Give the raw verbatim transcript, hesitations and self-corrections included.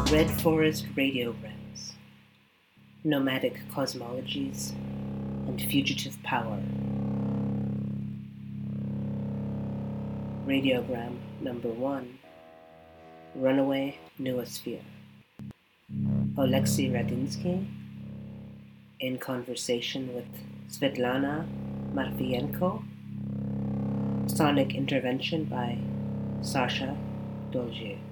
Red Forest Radiograms, Nomadic Cosmologies, and Fugitive Power. Radiogram number one, Runaway Noosphere. Oleksiy Radinsky, in conversation with Svetlana Matviyenko. Sonic intervention by Sasha Dolgier.